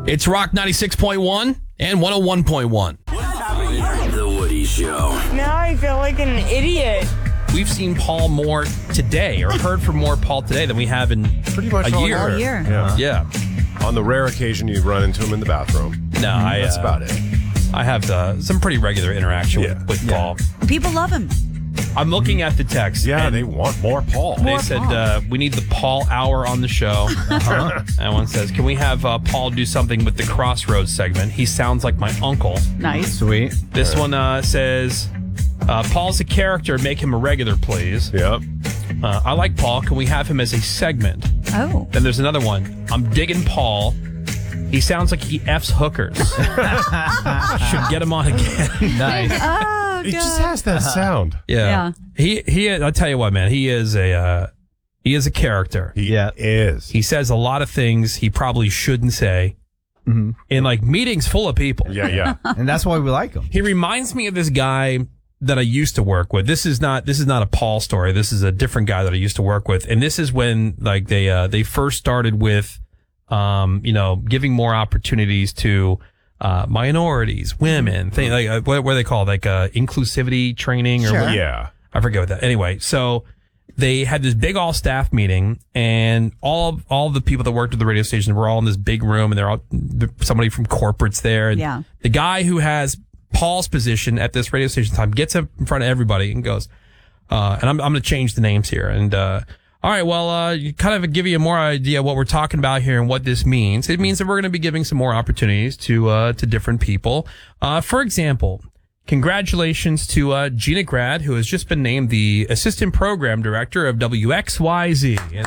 It's Rock 96.1 and 101.1. The Woody Show. Now I feel like an idiot. We've seen Paul more today, or heard from more Paul today than we have in Pretty much a year. all year. Yeah. Yeah. On the rare occasion you run into him in the bathroom. No, That's about it. I have some pretty regular interaction Yeah. with Paul. People love him. I'm looking at the text. Yeah, and they want more Paul. They said, we need the Paul hour on the show. And one says, can we have Paul do something with the Crossroads segment? He sounds like my uncle. Nice. Sweet. This one says, Paul's a character. Make him a regular, please. Yep. I like Paul. Can we have him as a segment? Oh. Then there's another one. I'm digging Paul. He sounds like he F's hookers. Should get him on again. Nice. Oh, He just God. has that sound. Yeah. He. I'll tell you what, man. He is a character. He is. He says a lot of things he probably shouldn't say in like meetings full of people. Yeah. And that's why we like him. He reminds me of this guy that I used to work with. This is not a Paul story. This is a different guy that I used to work with. And this is when like they first started with giving more opportunities to minorities, women, things like what do they call it? Like inclusivity training or what? Yeah. I forget what that. Anyway, so they had this big all staff meeting, and all the people that worked at the radio station were all in this big room, and they're all somebody from corporate's there. And Yeah. the guy who has Paul's position at this radio station time gets up in front of everybody and goes, and I'm going to change the names here. And, all right, well, you kind of give you more idea what we're talking about here and what this means. It means that we're going to be giving some more opportunities to different people. For example, congratulations to Gina Grad, who has just been named the assistant program director of WXYZ. And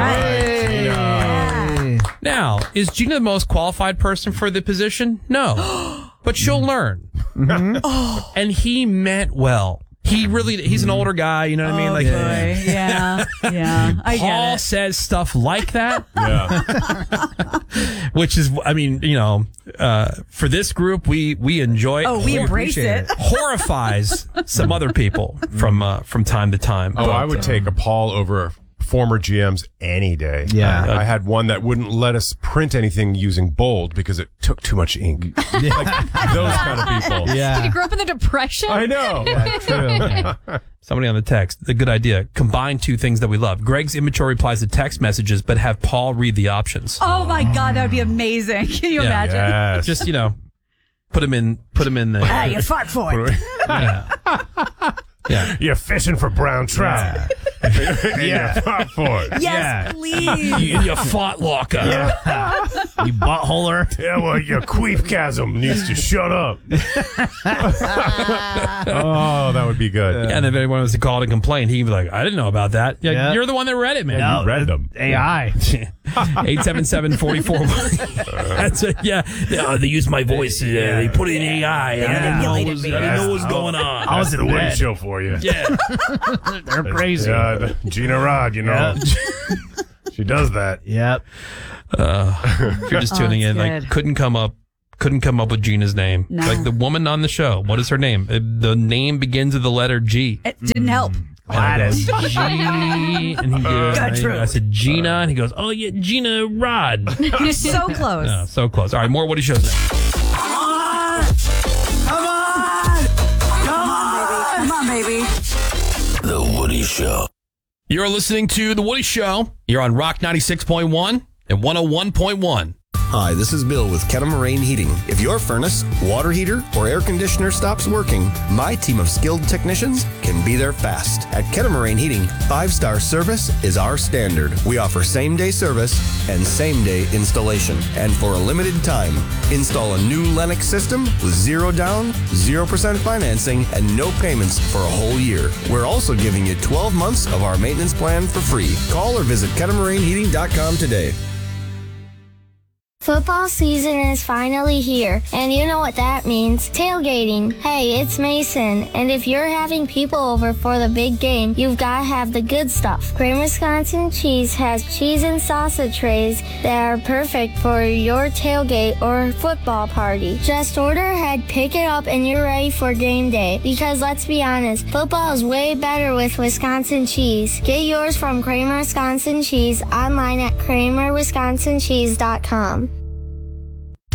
everybody, Now, is Gina the most qualified person for the position? No. But she'll learn. And he meant well. He's an older guy, you know what I mean? Like, Boy. Yeah. I Paul get it. says stuff like that, Yeah. which is, I mean, for this group, we enjoy. Oh, we embrace it. Horrifies some other people from time to time. Oh, I would take a Paul over former GMs any day. Yeah. I had one that wouldn't let us print anything using bold because it took too much ink. Like those kind of people. Did Yeah. you grow up in the Depression? I know. True. Somebody on the text, a good idea. Combine two things that we love. Greg's immature replies to text messages, but have Paul read the options. Oh, my God. That would be amazing. Can you imagine? Yes. Just, put him in the. Hey, you fought for it. Yeah. You're fishing for brown trout. Yeah. Fought for it. Yes, please. You fought locker. You buttholer. Yeah, well, your queef chasm needs to shut up. Oh, that would be good. And if anyone was to call and complain, he'd be like, I didn't know about that. Yeah, Yeah. you're the one that read it, man. You read them. AI. 877-44. That's it. Yeah. They used my voice. They put it in AI. I didn't know what was going on. I was in the Woody Show for you. Yeah. They're crazy. Gina Rod, Yeah. she does that. Yep. If you're just tuning in, that's like couldn't come up with Gina's name. No. Like the woman on the show. What is her name? The name begins with the letter G. It didn't help. And I go, G. And he goes, Gertrude. I said, Gina. And he goes, oh, yeah, Gina Rod. So close. Oh, so close. All right, more Woody Shows now. Come on, baby. The Woody Show. You're listening to The Woody Show. You're on Rock 96.1 and 101.1. Hi, this is Bill with Kettle Heating. If your furnace, water heater, or air conditioner stops working, my team of skilled technicians can be there fast. At Kettle Heating, 5-star service is our standard. We offer same-day service and same-day installation. And for a limited time, install a new Lennox system with 0 down, 0% financing, and no payments for a whole year. We're also giving you 12 months of our maintenance plan for free. Call or visit KettleMarineHeating.com today. Football season is finally here, and you know what that means. Tailgating. Hey, it's Mason, and if you're having people over for the big game, you've got to have the good stuff. Kramer Wisconsin Cheese has cheese and salsa trays that are perfect for your tailgate or football party. Just order ahead, pick it up, and you're ready for game day. Because let's be honest, football is way better with Wisconsin cheese. Get yours from Kramer Wisconsin Cheese online at kramerwisconsincheese.com.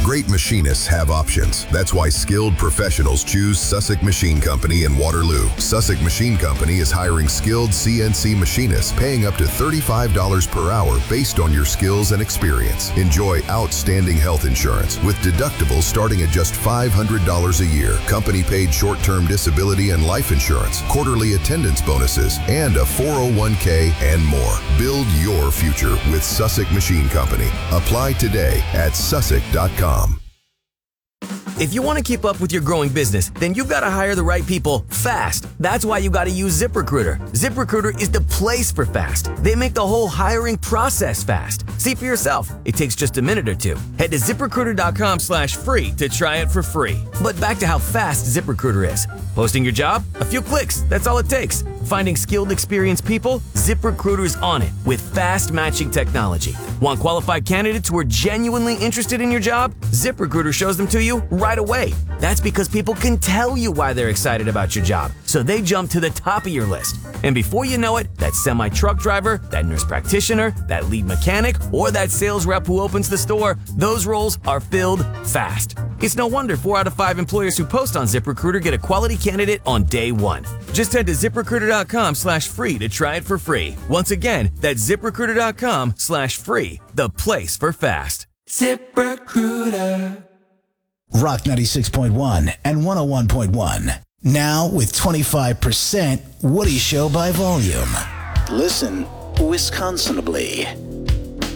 Great machinists have options. That's why skilled professionals choose Sussex Machine Company in Waterloo. Sussex Machine Company is hiring skilled CNC machinists, paying up to $35 per hour based on your skills and experience. Enjoy outstanding health insurance with deductibles starting at just $500 a year, company-paid short-term disability and life insurance, quarterly attendance bonuses, and a 401k and more. Build your future with Sussex Machine Company. Apply today at sussex.com. If you want to keep up with your growing business, then you've got to hire the right people fast. That's why you got to use ZipRecruiter. ZipRecruiter is the place for fast. They make the whole hiring process fast. See for yourself. It takes just a minute or two. Head to ZipRecruiter.com/free to try it for free. But back to how fast ZipRecruiter is. Posting your job? A few clicks. That's all it takes. Finding skilled, experienced people? ZipRecruiter's on it with fast matching technology. Want qualified candidates who are genuinely interested in your job? ZipRecruiter shows them to you right away. That's because people can tell you why they're excited about your job, so they jump to the top of your list. And before you know it, that semi-truck driver, that nurse practitioner, that lead mechanic, or that sales rep who opens the store, those roles are filled fast. It's no wonder 4 out of 5 employers who post on ZipRecruiter get a quality candidate on day one. Just head to ZipRecruiter.com/free to try it for free. Once again, that's ZipRecruiter.com/free, the place for fast. ZipRecruiter. Rock 96.1 and 101.1. Now with 25% Woody Show by volume. Listen Wisconsinably.